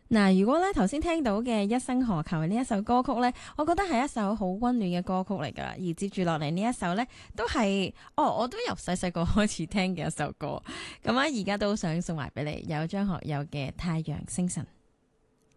嗱，如果咧頭先聽到嘅《一生何求》呢一首歌曲咧，我覺得係一首好溫暖嘅歌曲嚟噶。而接住落嚟呢一首咧，都係我都由細細個開始聽嘅一首歌。咁啊，而家都想送埋俾你，有張學友嘅《太陽星辰》。